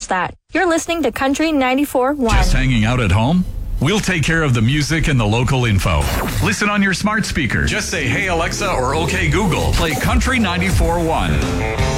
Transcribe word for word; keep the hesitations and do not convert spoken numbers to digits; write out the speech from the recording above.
that. You're listening to Country ninety-four point one. Just hanging out at home? We'll take care of the music and the local info. Listen on your smart speaker. Just say, "Hey Alexa," or "Okay Google." Play Country ninety-four point one.